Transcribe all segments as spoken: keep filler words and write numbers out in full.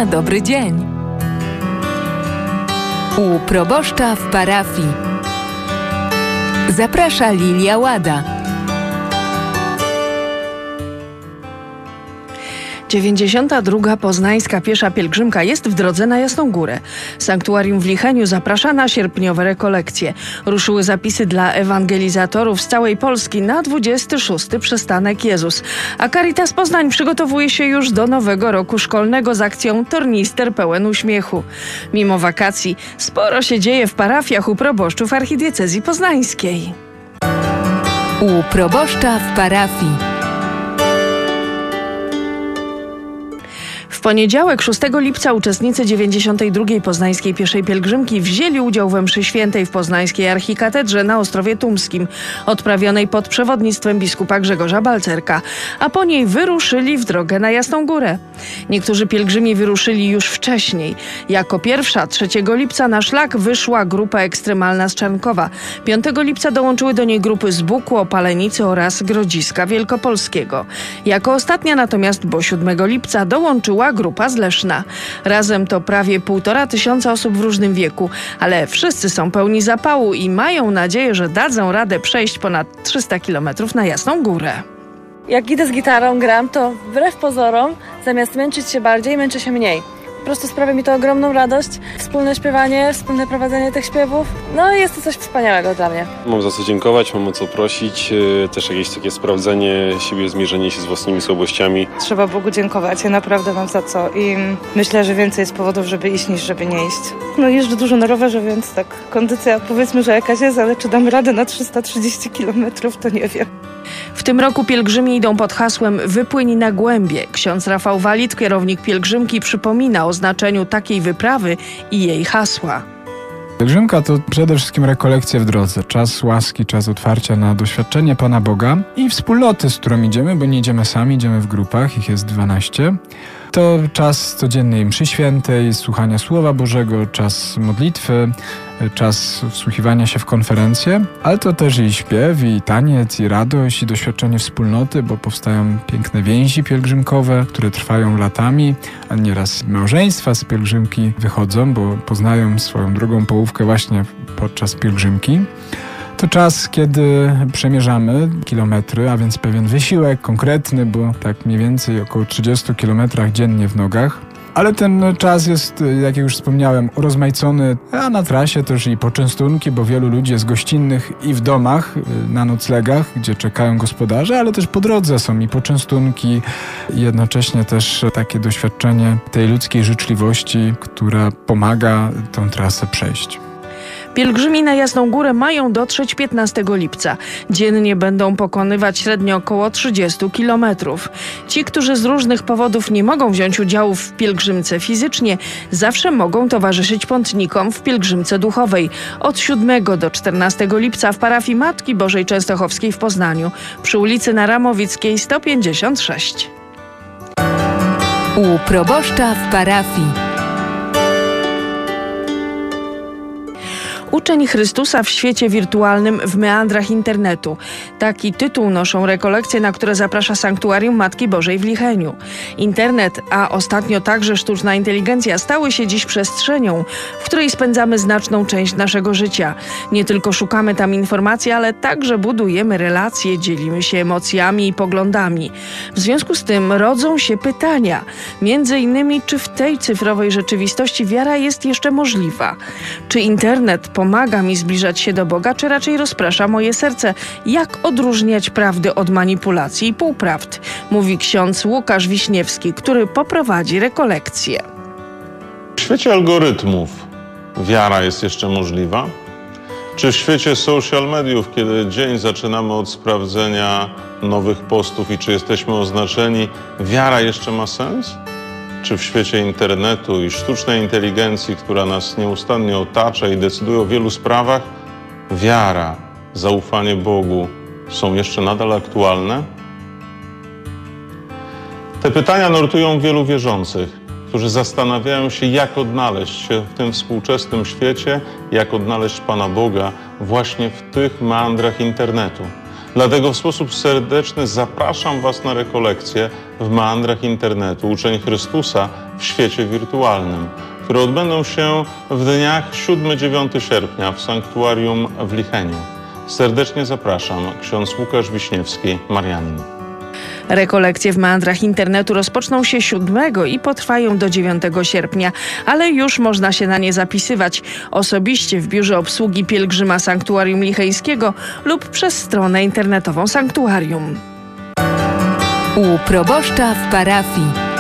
na dobry dzień. U proboszcza w parafii. Zaprasza Lilia Łada. dziewięćdziesiąta druga poznańska piesza pielgrzymka jest w drodze na Jasną Górę. Sanktuarium w Licheniu zaprasza na sierpniowe rekolekcje. Ruszyły zapisy dla ewangelizatorów z całej Polski na dwudziesty szósty przystanek Jezus. A Caritas Poznań przygotowuje się już do nowego roku szkolnego z akcją Tornister pełen uśmiechu. Mimo wakacji sporo się dzieje w parafiach u proboszczów archidiecezji poznańskiej. U proboszcza w parafii. W poniedziałek, szóstego lipca, uczestnicy dziewięćdziesiątej drugiej poznańskiej pieszej pielgrzymki wzięli udział we mszy świętej w poznańskiej archikatedrze na Ostrowie Tumskim, odprawionej pod przewodnictwem biskupa Grzegorza Balcerka, a po niej wyruszyli w drogę na Jasną Górę. Niektórzy pielgrzymi wyruszyli już wcześniej. Jako pierwsza trzeciego lipca na szlak wyszła grupa ekstremalna z Czarnkowa. piątego lipca dołączyły do niej grupy z Bukło, Opalenicy oraz Grodziska Wielkopolskiego. Jako ostatnia natomiast, bo siódmego lipca, dołączyła grupa z Leszna. Razem to prawie półtora tysiąca osób w różnym wieku, ale wszyscy są pełni zapału i mają nadzieję, że dadzą radę przejść ponad trzysta kilometrów na Jasną Górę. Jak idę z gitarą, gram, to wbrew pozorom, zamiast męczyć się bardziej, męczę się mniej. Po prostu sprawia mi to ogromną radość. Wspólne śpiewanie, wspólne prowadzenie tych śpiewów. No jest to coś wspaniałego dla mnie. Mam za co dziękować, mam o co prosić. Też jakieś takie sprawdzenie siebie, zmierzenie się z własnymi słabościami. Trzeba Bogu dziękować, ja naprawdę mam za co i myślę, że więcej jest powodów, żeby iść, niż żeby nie iść. No jeżdżę dużo na rowerze, więc tak kondycja powiedzmy, że jakaś jest, ale czy dam radę na trzysta trzydzieści kilometrów, to nie wiem. W tym roku pielgrzymi idą pod hasłem Wypłyń na głębie. Ksiądz Rafał Walit, kierownik pielgrzymki, przypomina o znaczeniu takiej wyprawy i jej hasła. Pielgrzymka to przede wszystkim rekolekcje w drodze, czas łaski, czas otwarcia na doświadczenie Pana Boga i wspólnoty, z którą idziemy, bo nie idziemy sami, idziemy w grupach, ich jest dwanaście. To czas codziennej mszy świętej, słuchania Słowa Bożego, czas modlitwy, czas wsłuchiwania się w konferencje, ale to też i śpiew, i taniec, i radość, i doświadczenie wspólnoty, bo powstają piękne więzi pielgrzymkowe, które trwają latami, a nieraz małżeństwa z pielgrzymki wychodzą, bo poznają swoją drugą połówkę właśnie podczas pielgrzymki. To czas, kiedy przemierzamy kilometry, a więc pewien wysiłek konkretny, bo tak mniej więcej około trzydziestu kilometrach dziennie w nogach. Ale ten czas jest, jak już wspomniałem, urozmaicony, a na trasie też i poczęstunki, bo wielu ludzi jest gościnnych i w domach, na noclegach, gdzie czekają gospodarze, ale też po drodze są i poczęstunki, i jednocześnie też takie doświadczenie tej ludzkiej życzliwości, która pomaga tę trasę przejść. Pielgrzymi na Jasną Górę mają dotrzeć piętnastego lipca. Dziennie będą pokonywać średnio około trzydziestu kilometrów. Ci, którzy z różnych powodów nie mogą wziąć udziału w pielgrzymce fizycznie, zawsze mogą towarzyszyć pątnikom w pielgrzymce duchowej. Od siódmego do czternastego lipca w parafii Matki Bożej Częstochowskiej w Poznaniu, przy ulicy Naramowickiej sto pięćdziesiąt sześć. U proboszcza w parafii. Uczeń Chrystusa w świecie wirtualnym w meandrach internetu. Taki tytuł noszą rekolekcje, na które zaprasza Sanktuarium Matki Bożej w Licheniu. Internet, a ostatnio także sztuczna inteligencja, stały się dziś przestrzenią, w której spędzamy znaczną część naszego życia. Nie tylko szukamy tam informacji, ale także budujemy relacje, dzielimy się emocjami i poglądami. W związku z tym rodzą się pytania. Między innymi, czy w tej cyfrowej rzeczywistości wiara jest jeszcze możliwa? Czy internet pomaga mi zbliżać się do Boga, czy raczej rozprasza moje serce? Jak odróżniać prawdy od manipulacji i półprawd? Mówi ksiądz Łukasz Wiśniewski, który poprowadzi rekolekcje. W świecie algorytmów wiara jest jeszcze możliwa? Czy w świecie social mediów, kiedy dzień zaczynamy od sprawdzenia nowych postów i czy jesteśmy oznaczeni, wiara jeszcze ma sens? Czy w świecie internetu i sztucznej inteligencji, która nas nieustannie otacza i decyduje o wielu sprawach, wiara, zaufanie Bogu są jeszcze nadal aktualne? Te pytania nurtują wielu wierzących, którzy zastanawiają się, jak odnaleźć się w tym współczesnym świecie, jak odnaleźć Pana Boga właśnie w tych meandrach internetu. Dlatego w sposób serdeczny zapraszam Was na rekolekcje w meandrach internetu Uczeń Chrystusa w świecie wirtualnym, które odbędą się w dniach siódmego do dziewiątego sierpnia w sanktuarium w Licheniu. Serdecznie zapraszam, ksiądz Łukasz Wiśniewski, Marianin. Rekolekcje w meandrach internetu rozpoczną się siódmego i potrwają do dziewiątego sierpnia, ale już można się na nie zapisywać osobiście w biurze obsługi pielgrzyma Sanktuarium Licheńskiego lub przez stronę internetową Sanktuarium. U proboszcza w parafii.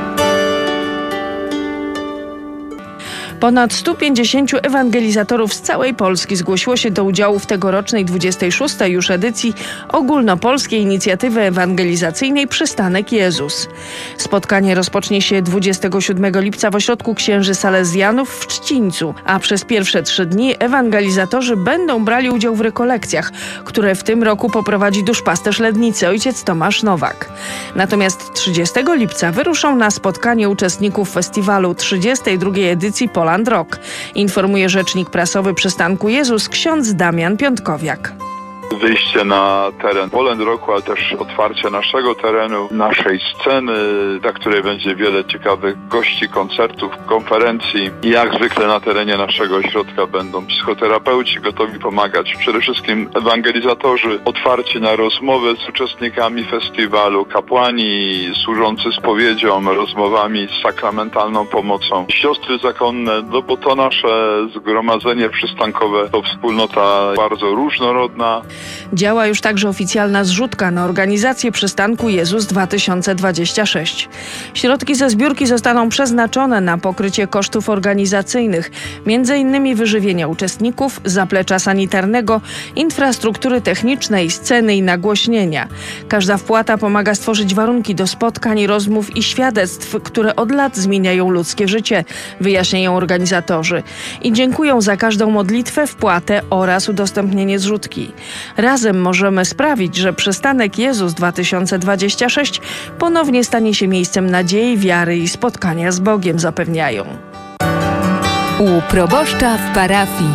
Ponad stu pięćdziesięciu ewangelizatorów z całej Polski zgłosiło się do udziału w tegorocznej dwudziestej szóstej już edycji ogólnopolskiej inicjatywy ewangelizacyjnej Przystanek Jezus. Spotkanie rozpocznie się dwudziestego siódmego lipca w ośrodku księży salezjanów w Trzcińcu, a przez pierwsze trzy dni ewangelizatorzy będą brali udział w rekolekcjach, które w tym roku poprowadzi duszpasterz Lednicy ojciec Tomasz Nowak. Natomiast trzydziestego lipca wyruszą na spotkanie uczestników festiwalu trzydziestej drugiej edycji Poland Rock, informuje rzecznik prasowy Przystanku Jezus ksiądz Damian Piątkowiak. Wyjście na teren Poland Rocku, ale też otwarcie naszego terenu, naszej sceny, na której będzie wiele ciekawych gości, koncertów, konferencji. I jak zwykle na terenie naszego ośrodka będą psychoterapeuci gotowi pomagać. Przede wszystkim ewangelizatorzy, otwarci na rozmowy z uczestnikami festiwalu, kapłani służący spowiedzią, rozmowami z sakramentalną pomocą, siostry zakonne, no bo to nasze zgromadzenie przystankowe to wspólnota bardzo różnorodna. Działa już także oficjalna zrzutka na organizację Przystanku Jezus dwa tysiące dwudziesty szósty. Środki ze zbiórki zostaną przeznaczone na pokrycie kosztów organizacyjnych, między innymi wyżywienia uczestników, zaplecza sanitarnego, infrastruktury technicznej, sceny i nagłośnienia. Każda wpłata pomaga stworzyć warunki do spotkań, rozmów i świadectw, które od lat zmieniają ludzkie życie, wyjaśniają organizatorzy. I dziękują za każdą modlitwę, wpłatę oraz udostępnienie zrzutki. Razem możemy sprawić, że Przystanek Jezus dwa tysiące dwudziesty szósty ponownie stanie się miejscem nadziei, wiary i spotkania z Bogiem, zapewniają. U proboszcza w parafii.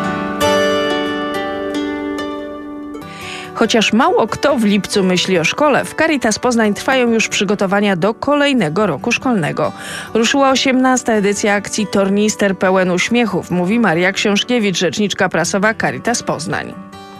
Chociaż mało kto w lipcu myśli o szkole, w Caritas Poznań trwają już przygotowania do kolejnego roku szkolnego. Ruszyła osiemnasta edycja akcji Tornister pełen uśmiechów, mówi Maria Książkiewicz, rzeczniczka prasowa Caritas Poznań.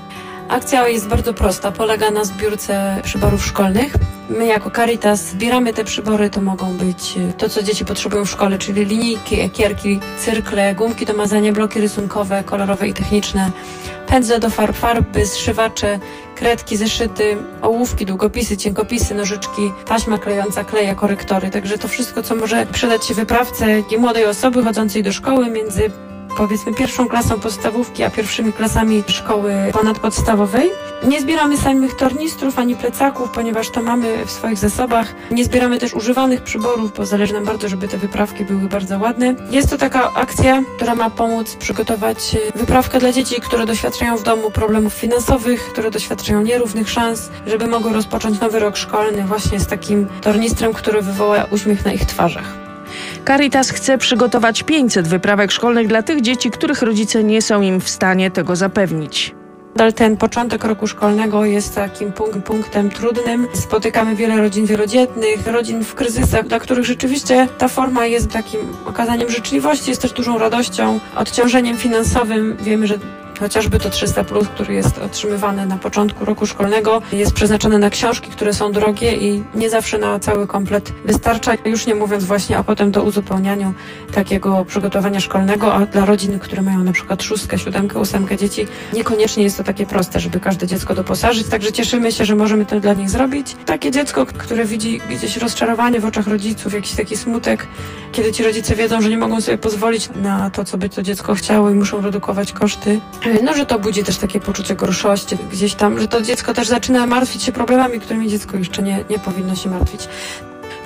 Akcja jest bardzo prosta, polega na zbiórce przyborów szkolnych. My jako Caritas zbieramy te przybory, to mogą być to, co dzieci potrzebują w szkole, czyli linijki, ekierki, cyrkle, gumki do mazania, bloki rysunkowe, kolorowe i techniczne, pędzle do farb, farby, zszywacze, kredki, zeszyty, ołówki, długopisy, cienkopisy, nożyczki, taśma klejąca, kleje, korektory. Także to wszystko, co może przydać się wyprawce młodej osoby chodzącej do szkoły między powiedzmy pierwszą klasą podstawówki, a pierwszymi klasami szkoły ponadpodstawowej. Nie zbieramy samych tornistrów ani plecaków, ponieważ to mamy w swoich zasobach. Nie zbieramy też używanych przyborów, bo zależy nam bardzo, żeby te wyprawki były bardzo ładne. Jest to taka akcja, która ma pomóc przygotować wyprawkę dla dzieci, które doświadczają w domu problemów finansowych, które doświadczają nierównych szans, żeby mogły rozpocząć nowy rok szkolny właśnie z takim tornistrem, który wywoła uśmiech na ich twarzach. Caritas chce przygotować pięćset wyprawek szkolnych dla tych dzieci, których rodzice nie są im w stanie tego zapewnić. Nadal ten początek roku szkolnego jest takim punkt, punktem trudnym. Spotykamy wiele rodzin wielodzietnych, rodzin w kryzysach, dla których rzeczywiście ta forma jest takim okazaniem życzliwości, jest też dużą radością, odciążeniem finansowym. Wiemy, że chociażby to trzysta plus, który jest otrzymywany na początku roku szkolnego, jest przeznaczony na książki, które są drogie i nie zawsze na cały komplet wystarcza. Już nie mówiąc właśnie o potem do uzupełnianiu takiego przygotowania szkolnego, a dla rodzin, które mają na przykład szóstkę, siódemkę, ósemkę dzieci, niekoniecznie jest to takie proste, żeby każde dziecko doposażyć. Także cieszymy się, że możemy to dla nich zrobić. Takie dziecko, które widzi gdzieś rozczarowanie w oczach rodziców, jakiś taki smutek, kiedy ci rodzice wiedzą, że nie mogą sobie pozwolić na to, co by to dziecko chciało i muszą redukować koszty. No, że to budzi też takie poczucie gorszości gdzieś tam, że to dziecko też zaczyna martwić się problemami, którymi dziecko jeszcze nie, nie powinno się martwić.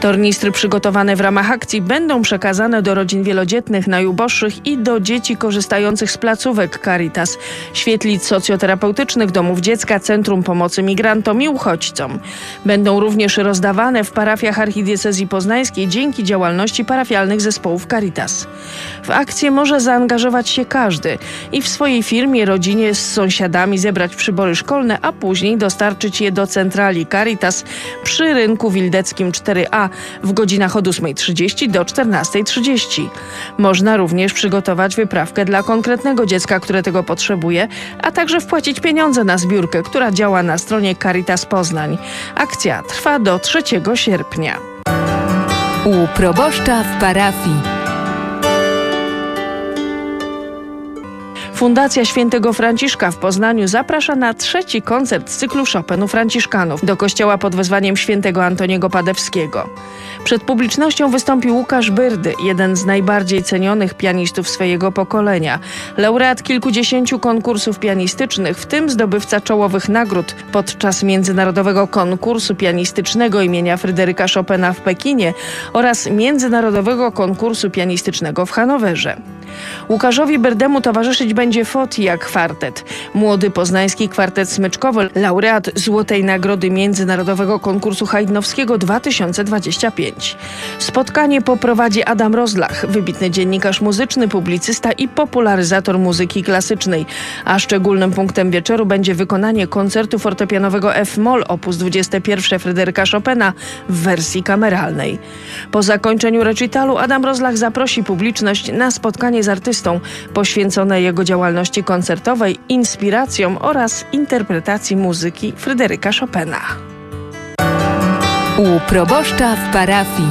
Tornistry przygotowane w ramach akcji będą przekazane do rodzin wielodzietnych, najuboższych i do dzieci korzystających z placówek Caritas, świetlic socjoterapeutycznych, domów dziecka, Centrum Pomocy Migrantom i Uchodźcom. Będą również rozdawane w parafiach archidiecezji poznańskiej dzięki działalności parafialnych zespołów Caritas. W akcję może zaangażować się każdy i w swojej firmie, rodzinie, z sąsiadami zebrać przybory szkolne, a później dostarczyć je do centrali Caritas przy rynku Wildeckim cztery A w godzinach od ósmej trzydzieści do czternastej trzydzieści. Można również przygotować wyprawkę dla konkretnego dziecka, które tego potrzebuje, a także wpłacić pieniądze na zbiórkę, która działa na stronie Caritas Poznań. Akcja trwa do trzeciego sierpnia. U proboszcza w parafii. Fundacja Świętego Franciszka w Poznaniu zaprasza na trzeci koncert z cyklu Chopinu Franciszkanów do kościoła pod wezwaniem świętego Antoniego Padewskiego. Przed publicznością wystąpi Łukasz Byrdy, jeden z najbardziej cenionych pianistów swojego pokolenia. Laureat kilkudziesięciu konkursów pianistycznych, w tym zdobywca czołowych nagród podczas Międzynarodowego Konkursu Pianistycznego imienia Fryderyka Chopina w Pekinie oraz Międzynarodowego Konkursu Pianistycznego w Hanowerze. Łukaszowi Byrdemu towarzyszyć będzie Fotia Kwartet, młody poznański kwartet smyczkowy, laureat Złotej Nagrody Międzynarodowego Konkursu Haydnowskiego dwa tysiące dwudziesty piąty. Spotkanie poprowadzi Adam Rozlach, wybitny dziennikarz muzyczny, publicysta i popularyzator muzyki klasycznej, a szczególnym punktem wieczoru będzie wykonanie koncertu fortepianowego F-moll op. dwudziesty pierwszy Fryderyka Chopina w wersji kameralnej. Po zakończeniu recitalu Adam Rozlach zaprosi publiczność na spotkanie z artystą poświęcone jego działalności koncertowej, inspiracjom oraz interpretacji muzyki Fryderyka Chopina. U proboszcza w parafii.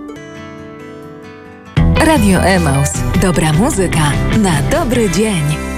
Radio Emaus. Dobra muzyka na dobry dzień.